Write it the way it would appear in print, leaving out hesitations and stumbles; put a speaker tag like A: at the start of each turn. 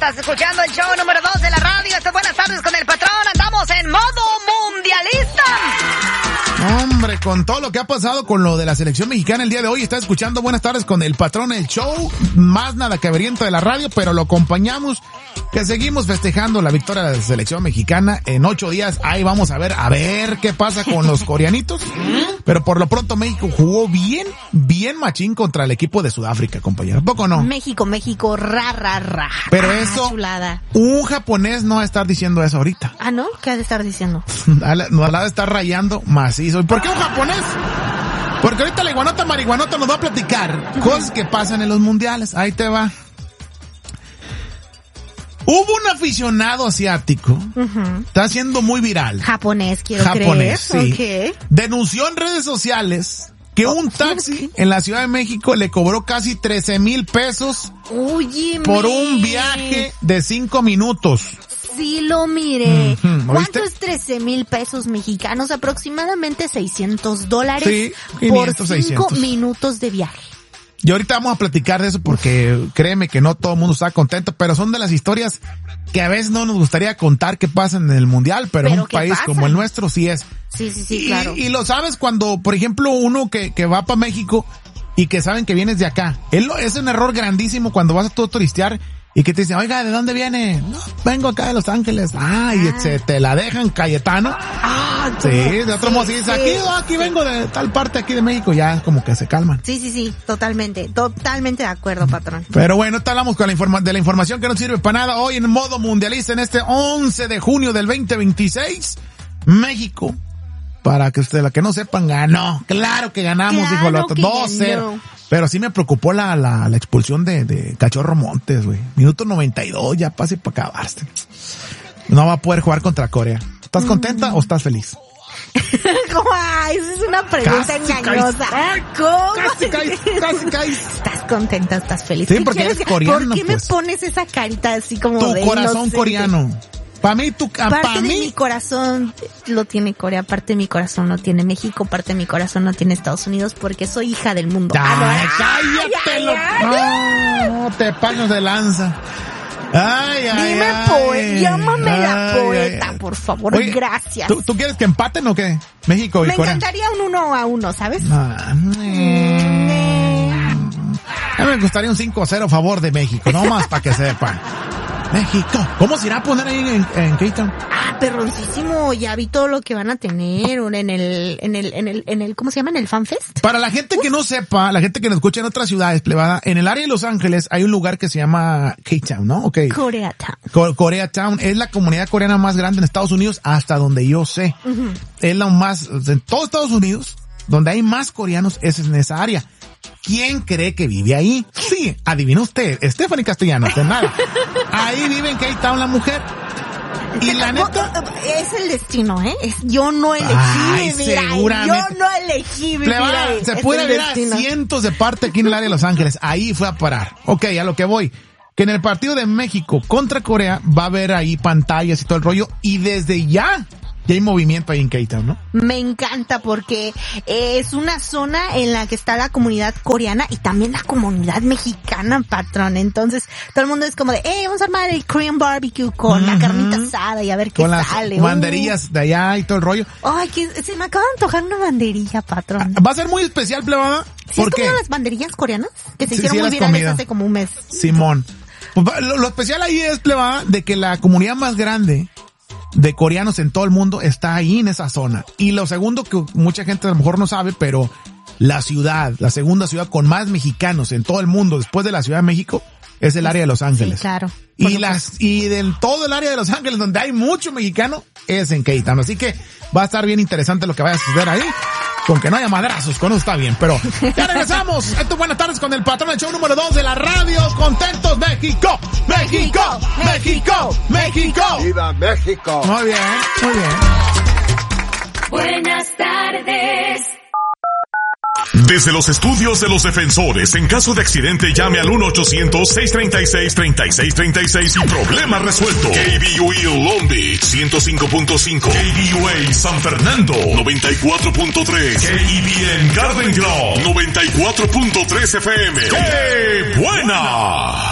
A: Estás escuchando el show número 2 de la radio. Estas buenas tardes con el patrón. Andamos en modo mundialista.
B: Hombre, con todo lo que ha pasado con lo de la selección mexicana el día de hoy, está escuchando Buenas tardes con el patrón, el show más nada que averiento de la radio, pero lo acompañamos, que seguimos festejando la victoria de la selección mexicana en 8 días. Ahí vamos a ver qué pasa con los coreanitos. Pero por lo pronto México jugó bien machín contra el equipo de Sudáfrica, compañero. ¿Poco no?
A: México, ra.
B: Pero eso,
A: chulada.
B: Un japonés no va a estar diciendo eso ahorita.
A: ¿Ah, no? ¿Qué ha de estar diciendo?
B: Nos la va a estar rayando macizo. ¿Y por qué un japonés? Porque ahorita la iguanota marihuanota nos va a platicar cosas que pasan en los mundiales. Ahí te va. Hubo un aficionado asiático, está siendo muy viral.
A: Japonés, quiero creer.
B: Sí.
A: Okay.
B: Denunció en redes sociales que un taxi en la Ciudad de México le cobró casi 13,000 pesos por un viaje de 5 minutos.
A: Sí lo miré. ¿Cuánto
B: ¿Oíste?
A: es 13,000 pesos mexicanos? Aproximadamente $600
B: Sí, 500,
A: por 5
B: 600.
A: minutos de viaje.
B: Y ahorita vamos a platicar de eso porque créeme que no todo el mundo está contento, pero son de las historias que a veces no nos gustaría contar que pasan en el mundial, pero en un país
A: pasan.
B: como el nuestro sí es.
A: Sí, claro.
B: Y lo sabes cuando, por ejemplo, uno que va para México y que saben que vienes de acá. Es un error grandísimo cuando vas a todo turistear y que te dicen, oiga, ¿de dónde viene? No, vengo acá de Los Ángeles. Y te la dejan Cayetano. Sí, de otro modo, si dices, aquí vengo de tal parte aquí de México, ya como que se calman.
A: Sí, totalmente de acuerdo, patrón.
B: Pero bueno, ahorita hablamos con de la información que no sirve para nada hoy en modo mundialista en este 11 de junio del 2026. México, para que ustedes, la que no sepan, ganó. Claro que ganamos, dijo el otro, 2-0. Pero sí me preocupó la expulsión de Cachorro Montes, güey. Minuto 92, ya pase para acabarse. No va a poder jugar contra Corea. ¿Estás contenta o estás feliz?
A: Ay, esa es una pregunta engañosa.
B: Casi caes.
A: ¿Estás contenta? ¿Estás feliz?
B: Sí, porque eres coreano.
A: ¿Por qué
B: pues
A: me pones esa carita así como
B: tu
A: de
B: corazón
A: inocente?
B: Coreano. Para mí,
A: parte de mi corazón lo tiene Corea, parte de mi corazón lo tiene México, parte de mi corazón lo tiene Estados Unidos, porque soy hija del mundo.
B: ¡Cállate! No te pases de lanza.
A: Dime, llámame la poeta, por favor. Oye, gracias.
B: ¿Tú quieres que empaten o qué? México y Corea.
A: Me encantaría un 1-1, ¿sabes?
B: A mí me gustaría un 5-0 a favor de México, no más para que sepan. México. ¿Cómo se irá a poner ahí en K-Town?
A: Perroncísimo. Ya vi todo lo que van a tener en el ¿cómo se llama? En el FanFest.
B: Para la gente que no sepa, la gente que nos escucha en otras ciudades, plebada, en el área de Los Ángeles hay un lugar que se llama K-Town, ¿no? Okay.
A: Koreatown.
B: Koreatown es la comunidad coreana más grande en Estados Unidos, hasta donde yo sé. Es la más, en todo Estados Unidos, donde hay más coreanos, es en esa área. ¿Quién cree que vive ahí? Sí, adivina usted, Stephanie Castellanos, de nada. Ahí vive en K-Town la mujer. Y la neta,
A: es el destino, ¿eh? Yo no elegí vivir ahí. Yo no elegí vivir ahí.
B: Se puede ver a cientos de partes aquí en el área de Los Ángeles. Ahí fue a parar. Ok, a lo que voy. Que en el partido de México contra Corea va a haber ahí pantallas y todo el rollo. Y desde ya hay movimiento ahí en K-Town, ¿no?
A: Me encanta porque es una zona en la que está la comunidad coreana y también la comunidad mexicana, patrón. Entonces, todo el mundo es como de, vamos a armar el Korean barbecue con la carnita asada y a ver qué
B: con
A: sale.
B: Las banderillas de allá y todo el rollo.
A: Ay, que se me acaba de antojar una banderilla, patrón.
B: Va a ser muy especial, plebada.
A: ¿Sí es como las banderillas coreanas? Que se hicieron muy virales hace como un mes.
B: Simón. Pues lo especial ahí es, plebada, de que la comunidad más grande de coreanos en todo el mundo está ahí en esa zona. Y lo segundo que mucha gente a lo mejor no sabe, pero la segunda ciudad con más mexicanos en todo el mundo después de la Ciudad de México es el área de Los Ángeles.
A: Sí, claro.
B: Y del todo el área de Los Ángeles donde hay mucho mexicano es en K-Town. Así que va a estar bien interesante lo que vaya a suceder ahí. Con que no haya madrazos, con eso está bien, pero ya regresamos. Esto es Buenas tardes con el patrón del show número 2 de la radio. Contentos, México, México, México, México.
C: ¡Viva México!
B: Muy bien, muy bien.
D: Buenas tardes.
E: Desde los estudios de los defensores, en caso de accidente llame al 1-800-636-3636 y problema resuelto. KBUE Long Beach 105.5, KBUA San Fernando 94.3, KEBN Garden Grove 94.3 FM. ¡Qué buena!